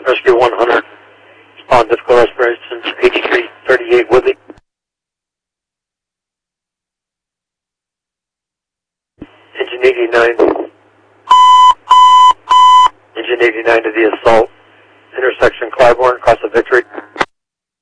Rescue 100. Respond difficult respirations. 8338 Woodley. Engine 89. Engine 89 to the assault. Intersection Clybourne, across the Victory.